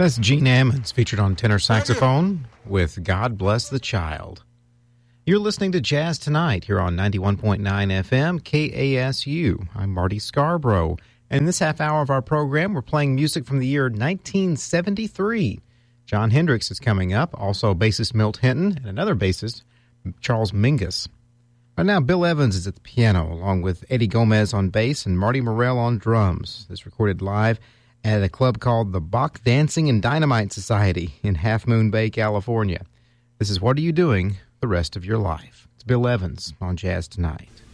That's Gene Ammons, featured on tenor saxophone with God Bless the Child. You're listening to Jazz Tonight here on 91.9 FM KASU. I'm Marty Scarborough, and in this half hour of our program, we're playing music from the year 1973. John Hendricks is coming up, also bassist Milt Hinton, and another bassist, Charles Mingus. Right now, Bill Evans is at the piano, along with Eddie Gomez on bass and Marty Morell on drums. This recorded live at a club called the Bach Dancing and Dynamite Society in Half Moon Bay, California. This is What Are You Doing the Rest of Your Life? It's Bill Evans on Jazz Tonight.